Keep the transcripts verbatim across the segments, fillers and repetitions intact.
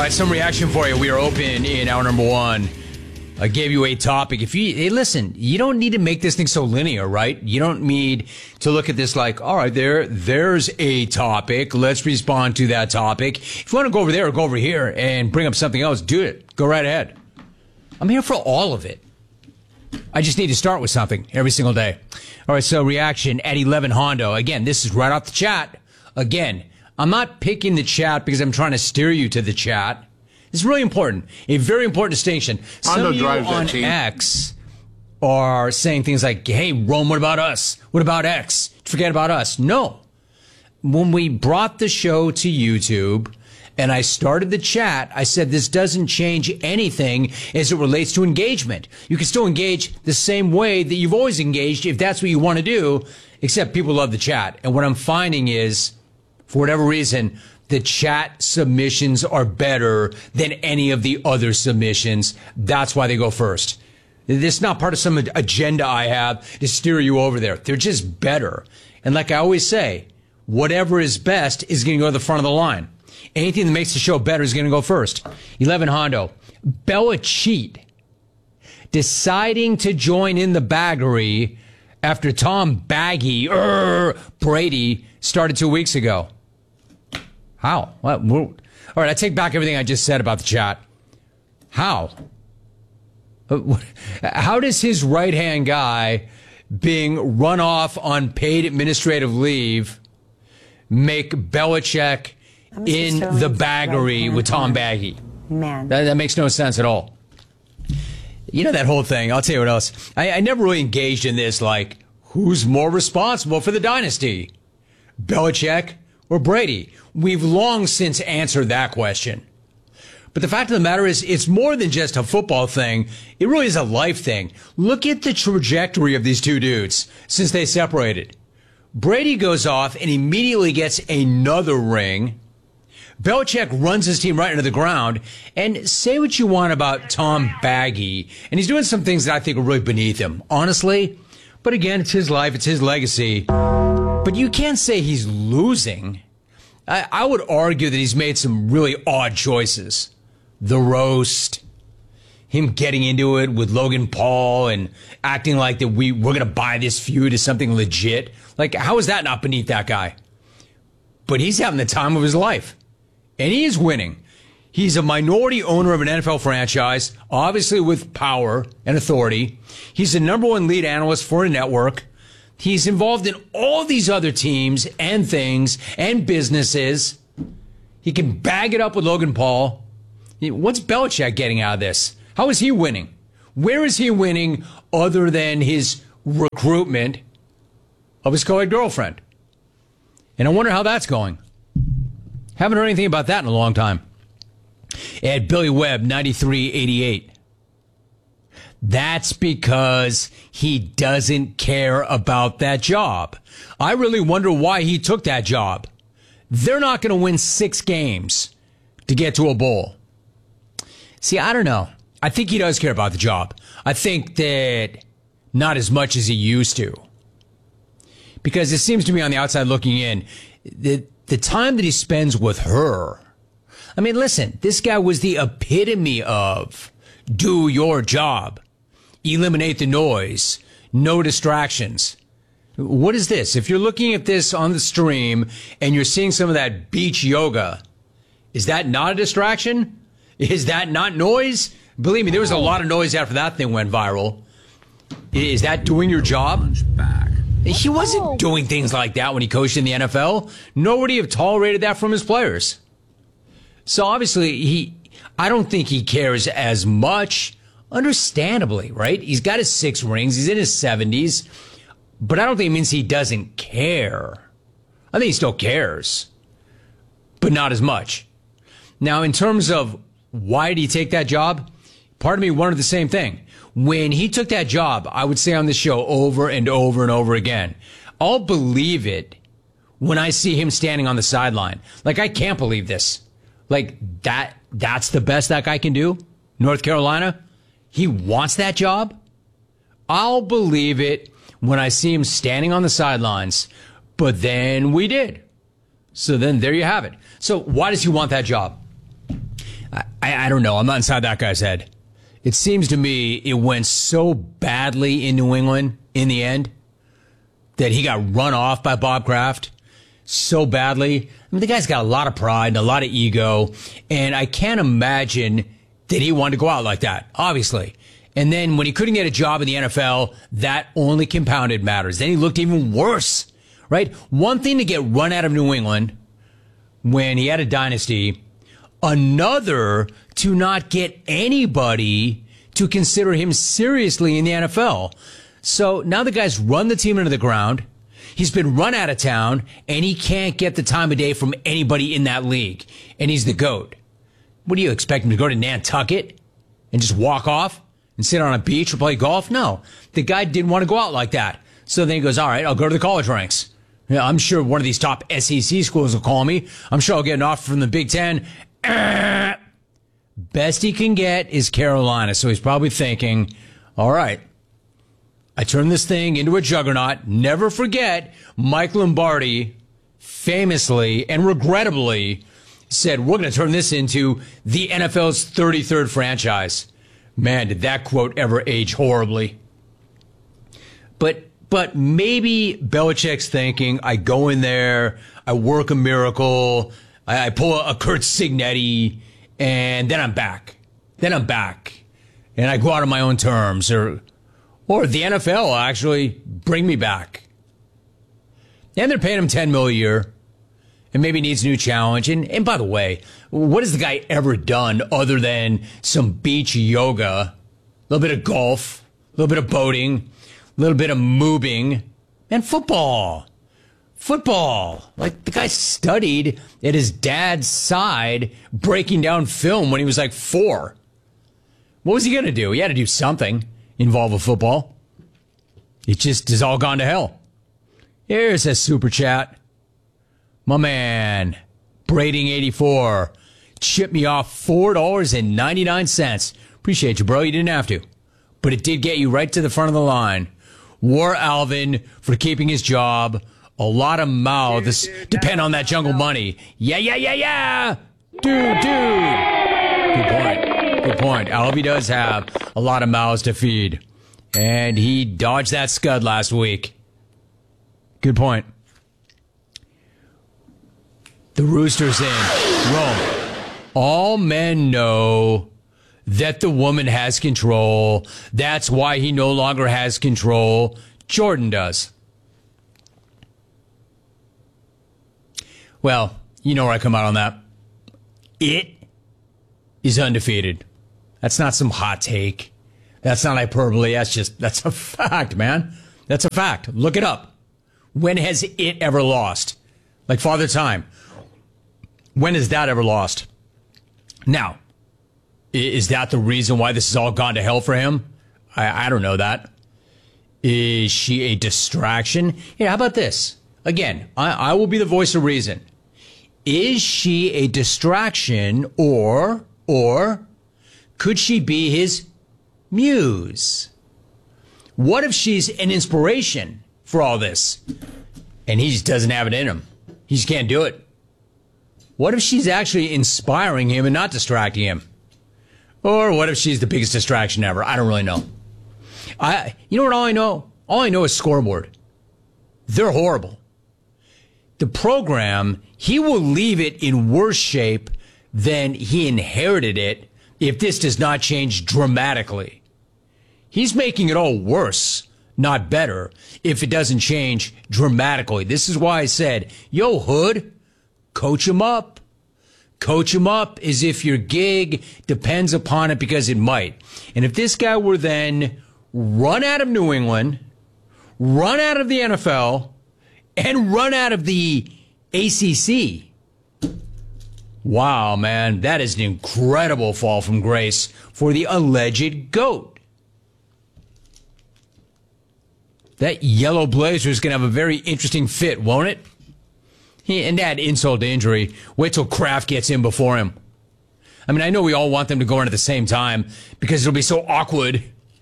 right, some reaction for you. We are open in hour number one. I gave you a topic. If you, hey, listen, you don't need to make this thing so linear, right? You don't need to look at this like, all right, there, there's a topic. Let's respond to that topic. If you want to go over there or go over here and bring up something else, do it. Go right ahead. I'm here for all of it. I just need to start with something every single day. All right, so reaction at eleven Hondo. Again, this is right off the chat. Again, I'm not picking the chat because I'm trying to steer you to the chat. It's really important. A very important distinction. Some of you on X are saying things like, hey, Rome, what about us? What about X? Forget about us. No. When we brought the show to YouTube and I started the chat, I said this doesn't change anything as it relates to engagement. You can still engage the same way that you've always engaged if that's what you want to do, except people love the chat. And what I'm finding is, for whatever reason, the chat submissions are better than any of the other submissions. That's why they go first. This is not part of some agenda I have to steer you over there. They're just better. And like I always say, whatever is best is going to go to the front of the line. Anything that makes the show better is going to go first. eleven Hondo. Belichick deciding to join in the baggery after Tom Baggy er, Brady started two weeks ago. How? What? All right, I take back everything I just said about the chat. How? How does his right-hand guy being run off on paid administrative leave make Belichick in the baggery with Tom Baggy? Man. That, that makes no sense at all. You know that whole thing. I'll tell you what else. I, I never really engaged in this, like, who's more responsible for the dynasty? Belichick or Brady? We've long since answered that question. But the fact of the matter is, it's more than just a football thing. It really is a life thing. Look at the trajectory of these two dudes since they separated. Brady goes off and immediately gets another ring. Belichick runs his team right into the ground. And say what you want about Tom Baggy, and he's doing some things that I think are really beneath him, honestly. But again, it's his life, it's his legacy. But you can't say he's losing. I, I would argue that he's made some really odd choices. The roast, him getting into it with Logan Paul and acting like that we, we're going to buy this feud as something legit. Like, how is that not beneath that guy? But he's having the time of his life. And he is winning. He's a minority owner of an N F L franchise, obviously with power and authority. He's the number one lead analyst for a network. He's involved in all these other teams and things and businesses. He can bag it up with Logan Paul. What's Belichick getting out of this? How is he winning? Where is he winning other than his recruitment of his co-ed girlfriend? And I wonder how that's going. Haven't heard anything about that in a long time. At Billy Webb, ninety-three eighty-eight. That's because he doesn't care about that job. I really wonder why he took that job. They're not going to win six games to get to a bowl. See, I don't know. I think he does care about the job. I think that not as much as he used to. Because it seems to me on the outside looking in, the, the time that he spends with her. I mean, listen, this guy was the epitome of do your job. Eliminate the noise. No distractions. What is this? If you're looking at this on the stream and you're seeing some of that beach yoga, is that not a distraction? Is that not noise? Believe me, there was a lot of noise after that thing went viral. Is that doing your job? He wasn't doing things like that when he coached in the N F L. Nor would he have tolerated that from his players. So obviously, he, I don't think he cares as much. Understandably, right? He's got his six rings. He's in his seventies. But I don't think it means he doesn't care. I think he still cares. But not as much. Now, in terms of why did he take that job? Part of me wondered the same thing. When he took that job, I would say on the show over and over and over again, I'll believe it when I see him standing on the sideline. Like, I can't believe this. Like, that, that's the best that guy can do? North Carolina? He wants that job? I'll believe it when I see him standing on the sidelines. But then we did. So then there you have it. So why does he want that job? I, I don't know. I'm not inside that guy's head. It seems to me it went so badly in New England in the end that he got run off by Bob Kraft so badly. I mean, the guy's got a lot of pride and a lot of ego, and I can't imagine that he wanted to go out like that, obviously. And then when he couldn't get a job in the N F L, that only compounded matters. Then he looked even worse, right? One thing to get run out of New England when he had a dynasty, another to not get anybody to consider him seriously in the N F L. So now the guy's run the team into the ground. He's been run out of town, and he can't get the time of day from anybody in that league. And he's the GOAT. What do you expect him to go to Nantucket and just walk off and sit on a beach or play golf? No. The guy didn't want to go out like that. So then he goes, all right, I'll go to the college ranks. Yeah, I'm sure one of these top S E C schools will call me. I'm sure I'll get an offer from the Big Ten. Uh, best he can get is Carolina. So he's probably thinking, all right, I turned this thing into a juggernaut. Never forget, Mike Lombardi famously and regrettably said, we're going to turn this into the N F L's thirty-third franchise. Man, did that quote ever age horribly. But but maybe Belichick's thinking, I go in there, I work a miracle, I, I pull a, a Kurt Signetti, and then I'm back. Then I'm back. And I go out on my own terms. Or, or the N F L will actually bring me back. And they're paying him ten million dollars a year. And maybe needs a new challenge. And, and by the way, what has the guy ever done other than some beach yoga, a little bit of golf, a little bit of boating, a little bit of moving, and football? Football. Like, the guy studied at his dad's side breaking down film when he was like four. What was he going to do? He had to do something involved with football. It just has all gone to hell. Here's a super chat. My man, Brading eighty-four, chipped me off four dollars and ninety-nine cents. Appreciate you, bro. You didn't have to. But it did get you right to the front of the line. War Alvin for keeping his job. A lot of mouths depend on that jungle money. Yeah, yeah, yeah, yeah. Dude, dude. Good point. Good point. Alvy does have a lot of mouths to feed. And he dodged that scud last week. Good point. The Roosters in Rome. All men know that the woman has control. That's why he no longer has control. Jordan does. Well, you know where I come out on that. It is undefeated. That's not some hot take. That's not hyperbole. That's just, that's a fact, man. That's a fact. Look it up. When has it ever lost? Like Father Time. When has that ever lost? Now, is that the reason why this has all gone to hell for him? I, I don't know that. Is she a distraction? Yeah, how about this? Again, I, I will be the voice of reason. Is she a distraction, or, or could she be his muse? What if she's an inspiration for all this? And he just doesn't have it in him. He just can't do it. What if she's actually inspiring him and not distracting him? Or what if she's the biggest distraction ever? I don't really know. I, you know what all I know? All I know is scoreboard. They're horrible. The program, he will leave it in worse shape than he inherited it if this does not change dramatically. He's making it all worse, not better, if it doesn't change dramatically. This is why I said, yo, Hood, coach him up. Coach him up as if your gig depends upon it, because it might. And if this guy were then run out of New England, run out of the N F L, and run out of the A C C, wow, man, that is an incredible fall from grace for the alleged GOAT. That yellow blazer is going to have a very interesting fit, won't it? He, and add insult to injury. Wait till Kraft gets in before him. I mean, I know we all want them to go in at the same time because it'll be so awkward.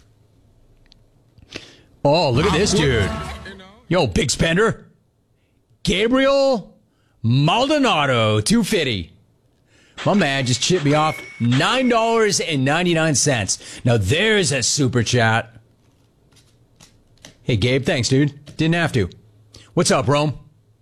Oh, look at this dude. Yo, big spender. Gabriel Maldonado, two fifty. My man just chipped me off nine dollars and ninety-nine cents. Now there's a super chat. Hey, Gabe, thanks, dude. Didn't have to. What's up, Rome?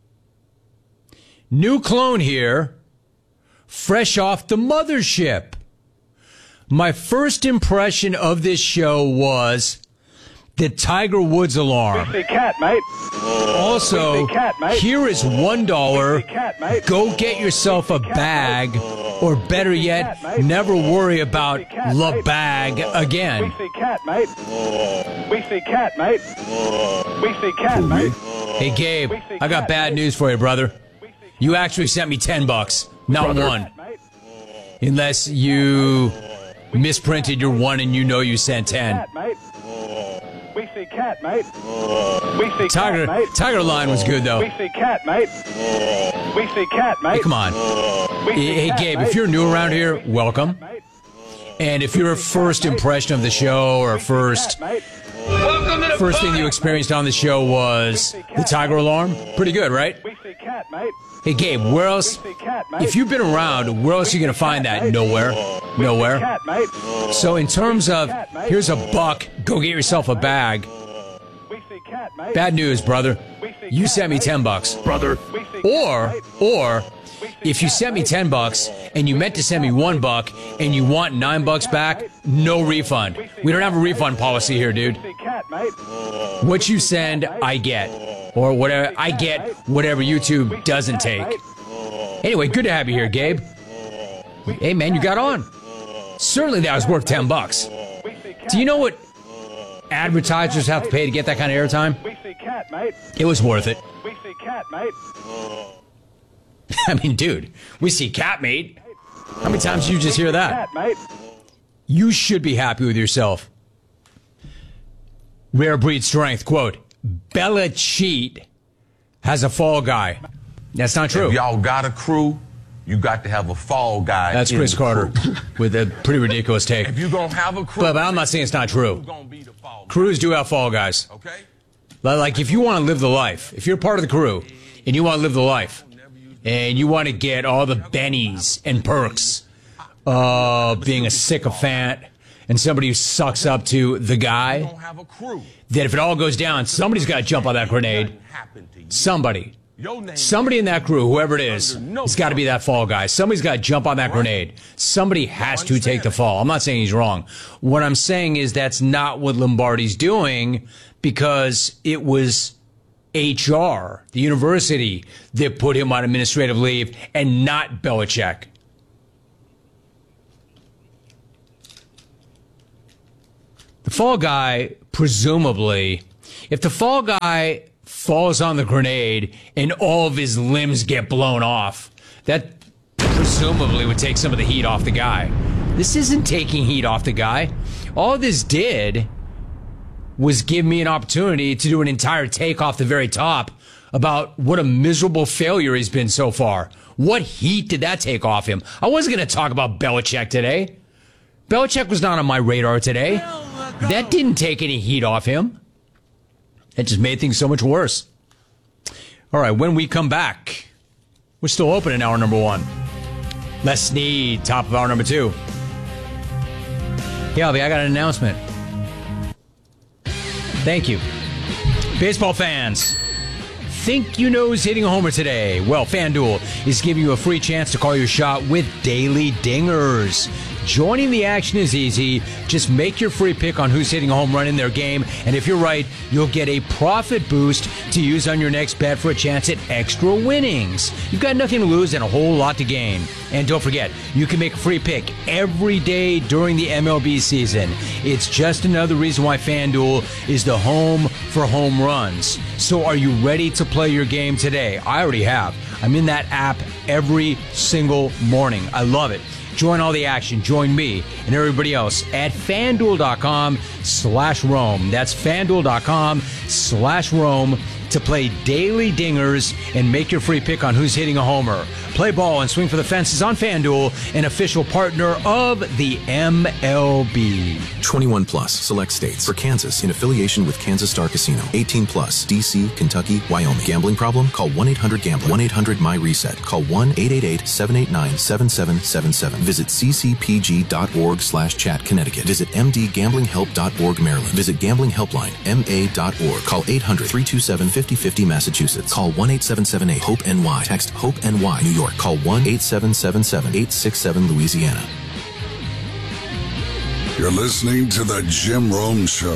New clone here, fresh off the mothership. My first impression of this show was the Tiger Woods alarm. We see cat, mate. Also, cat, mate. here is one dollar. Cat, mate. Go get yourself a bag, or better yet, cat, never worry about cat, the mate. bag again. We see cat, mate. We see cat, mate. We see cat, mate. Hey, Gabe, I got bad news for you, brother. You actually sent me ten bucks, not one. Unless you misprinted your one and you know you sent ten. Cat, mate. We see cat, mate. We see Tiger, cat, mate. Tiger line was good, though. We see cat, mate. We see cat, mate. Hey, come on. We see Hey, cat, Gabe, mate. if you're new around here, welcome. And if you're a first impression of the show or a first first thing you experienced on the show was the Tiger alarm, pretty good, right? We see cat, mate. Hey, Gabe, where else? We see cat, mate. If you've been around, where else are you going to find that? Nowhere. Nowhere. Cat, mate. So in terms of, here's a buck, go get yourself a bag. We see cat, mate. Bad news, brother. You sent me ten bucks. Brother. Or, or, if you sent me ten bucks and you meant to send me one buck and you want nine bucks back, no refund. We don't have a refund policy here, dude. We see cat, mate. What you send, I get. Or whatever, I get whatever YouTube doesn't take. Anyway, good to have you here, Gabe. Hey, man, you got on. Certainly that was worth ten bucks. Do you know what advertisers have to pay to get that kind of airtime? We see cat, mate. It was worth it. We see cat, mate. I mean, dude, we see cat, mate. How many times do you just hear that? Cat, mate. You should be happy with yourself. Rare breed strength, quote, Belichick has a fall guy. That's not true. If y'all got a crew, you got to have a fall guy. That's in Chris the Carter crew. with a pretty ridiculous take. If you gonna have a crew, But, but I'm not saying it's not true. who's gonna be the fall guy? Crews do have fall guys. Okay. Like, if you want to live the life, if you're part of the crew and you want to live the life and you want to get all the bennies and perks of being a sycophant and somebody who sucks up to the You guy, don't have a crew. that if it all goes down, somebody's got to jump on that grenade. Nothing happened to you. Somebody. Your name. Somebody in that crew, whoever it is, it's got to be that fall guy. Somebody's got to jump on that grenade. Somebody has to take the fall. I'm not saying he's wrong. What I'm saying is that's not what Lombardi's doing, because it was H R, the university, that put him on administrative leave and not Belichick. The fall guy, presumably, if the fall guy falls on the grenade and all of his limbs get blown off, that presumably would take some of the heat off the guy. This isn't taking heat off the guy. All this did was give me an opportunity to do an entire take off the very top about what a miserable failure he's been so far. What heat did that take off him? I wasn't going to talk about Belichick today. Belichick was not on my radar today. That didn't take any heat off him. It just made things so much worse. All right, when we come back, we're still open in hour number one. Les Snead, top of hour number two. Hey, Alvy, I got an announcement. Thank you. Baseball fans, think you know who's hitting a homer today? Well, FanDuel is giving you a free chance to call your shot with daily dingers. Joining the action is easy. Just make your free pick on who's hitting a home run in their game, and if you're right, you'll get a profit boost to use on your next bet for a chance at extra winnings. You've got nothing to lose and a whole lot to gain. And don't forget, you can make a free pick every day during the M L B season. It's just another reason why FanDuel is the home for home runs. So are you ready to play your game today? I already have. I'm in that app every single morning. I love it. Join all the action. Join me and everybody else at FanDuel.com slash Rome. That's FanDuel.com slash Rome. to play daily dingers and make your free pick on who's hitting a homer. Play ball and swing for the fences on FanDuel, an official partner of the M L B. twenty-one plus, select states. For Kansas, in affiliation with Kansas Star Casino. eighteen plus, D C, Kentucky, Wyoming. Gambling problem? Call one eight hundred gambler. one eight hundred my reset. Call one eight eight eight, seven eight nine, seven seven seven seven. Visit c c p g dot org slash chat Connecticut. Visit m d gambling help dot org Maryland. Visit Gambling Helpline, m a dot org. Call eight hundred, three two seven, five oh five oh Massachusetts. Call one eight seven seven eight, hope N Y. Text HOPE N Y. New York. Call one eight seven seven seven, eight six seven Louisiana. You're listening to The Jim Rome Show.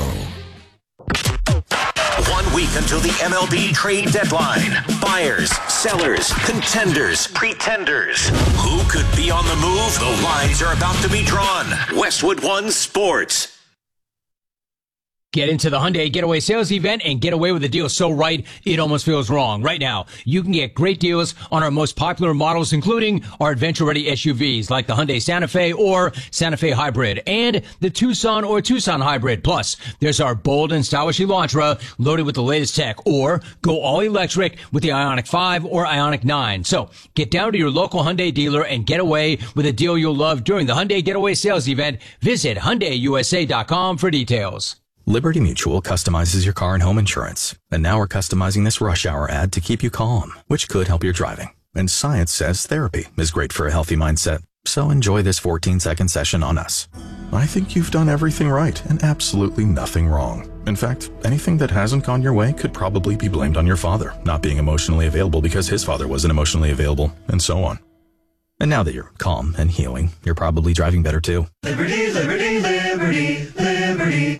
One week until the M L B trade deadline. Buyers, sellers, contenders, pretenders. Who could be on the move? The lines are about to be drawn. Westwood One Sports. Get into the Hyundai Getaway Sales Event and get away with a deal so right, it almost feels wrong. Right now, you can get great deals on our most popular models, including our adventure-ready S U Vs like the Hyundai Santa Fe or Santa Fe Hybrid and the Tucson or Tucson Hybrid. Plus, there's our bold and stylish Elantra loaded with the latest tech, or go all electric with the Ioniq five or Ioniq nine. So, get down to your local Hyundai dealer and get away with a deal you'll love during the Hyundai Getaway Sales Event. Visit Hyundai U S A dot com for details. Liberty Mutual customizes your car and home insurance. And now we're customizing this rush hour ad to keep you calm, which could help your driving. And science says therapy is great for a healthy mindset. So enjoy this fourteen second session on us. I think you've done everything right and absolutely nothing wrong. In fact, anything that hasn't gone your way could probably be blamed on your father not being emotionally available because his father wasn't emotionally available, and so on. And now that you're calm and healing, you're probably driving better too. Liberty, liberty, liberty, liberty.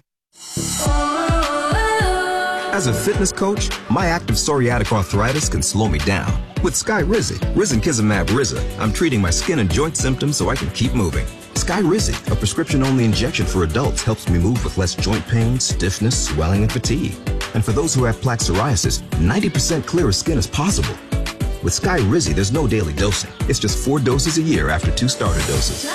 As a fitness coach, my active psoriatic arthritis can slow me down. With Skyrizi, Risankizumab Riza, I'm treating my skin and joint symptoms so I can keep moving. Skyrizi, a prescription-only injection for adults, helps me move with less joint pain, stiffness, swelling, and fatigue. And for those who have plaque psoriasis, ninety percent clearer skin is possible. With Skyrizi, there's no daily dosing. It's just four doses a year after two starter doses.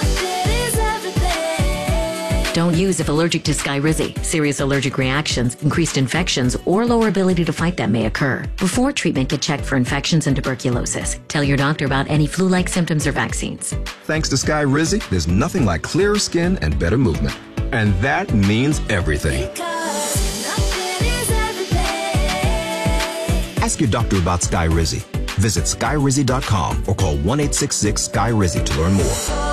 Don't use if allergic to Skyrizi. Serious allergic reactions, increased infections, or lower ability to fight them may occur. Before treatment, get checked for infections and tuberculosis. Tell your doctor about any flu-like symptoms or vaccines. Thanks to Skyrizi, there's nothing like clearer skin and better movement. And that means everything. Ask your doctor about Skyrizi. Visit Skyrizi dot com or call one eight six six, S K Y R I Z I to learn more.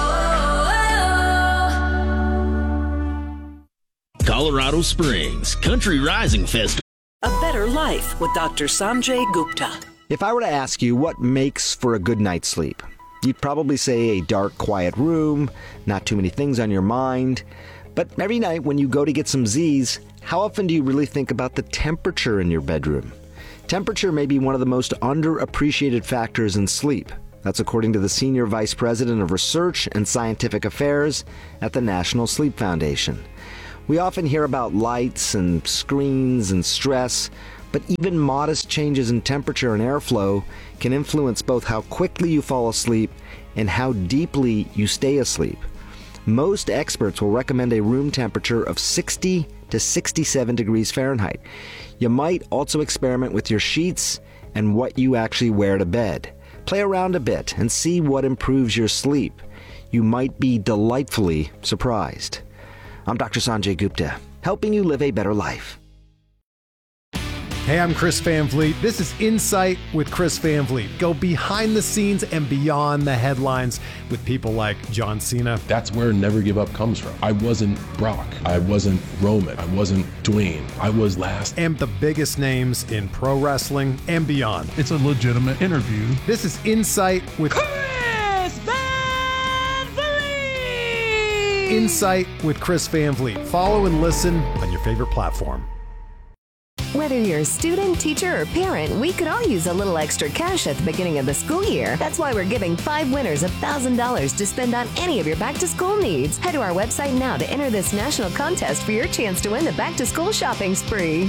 Colorado Springs Country Rising Festival. A better life with Doctor Sanjay Gupta. If I were to ask you what makes for a good night's sleep, you'd probably say a dark, quiet room, not too many things on your mind. But every night when you go to get some Z's, how often do you really think about the temperature in your bedroom? Temperature may be one of the most underappreciated factors in sleep. That's according to the Senior Vice President of Research and Scientific Affairs at the National Sleep Foundation. We often hear about lights and screens and stress, but even modest changes in temperature and airflow can influence both how quickly you fall asleep and how deeply you stay asleep. Most experts will recommend a room temperature of sixty to sixty-seven degrees Fahrenheit. You might also experiment with your sheets and what you actually wear to bed. Play around a bit and see what improves your sleep. You might be delightfully surprised. I'm Doctor Sanjay Gupta, helping you live a better life. Hey, I'm Chris Van Vliet. This is Insight with Chris Van Vliet. Go behind the scenes and beyond the headlines with people like John Cena. That's where Never Give Up comes from. I wasn't Brock. I wasn't Roman. I wasn't Dwayne. I was last. And the biggest names in pro wrestling and beyond. It's a legitimate interview. This is Insight with Chris Van Vliet. Insight with Chris Van Vliet. Follow and listen on your favorite platform. Whether you're a student, teacher, or parent, we could all use a little extra cash at the beginning of the school year. That's why we're giving five winners one thousand dollars to spend on any of your back-to-school needs. Head to our website now to enter this national contest for your chance to win the back-to-school shopping spree.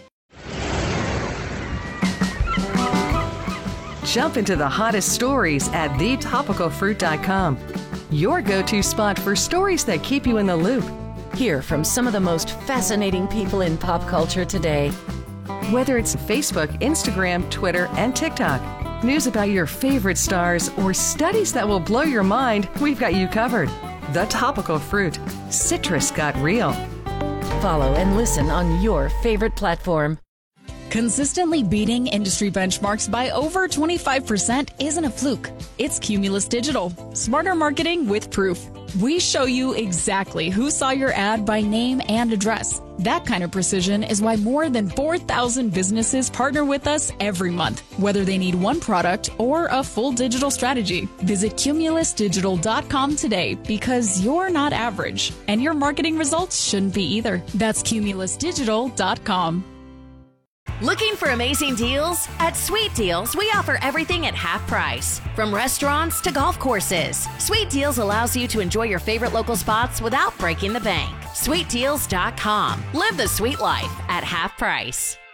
Jump into the hottest stories at the topical fruit dot com. Your go-to spot for stories that keep you in the loop. Hear from some of the most fascinating people in pop culture today. Whether it's Facebook, Instagram, Twitter, and TikTok, news about your favorite stars, or studies that will blow your mind, we've got you covered. The Topical Fruit. Citrus got real. Follow and listen on your favorite platform. Consistently beating industry benchmarks by over twenty-five percent isn't a fluke. It's Cumulus Digital. Smarter marketing with proof. We show you exactly who saw your ad by name and address. That kind of precision is why more than four thousand businesses partner with us every month, whether they need one product or a full digital strategy. Visit cumulus digital dot com today because you're not average, and your marketing results shouldn't be either. That's cumulus digital dot com. Looking for amazing deals? At Sweet Deals, we offer everything at half price. From restaurants to golf courses, Sweet Deals allows you to enjoy your favorite local spots without breaking the bank. sweet deals dot com. Live the sweet life at half price.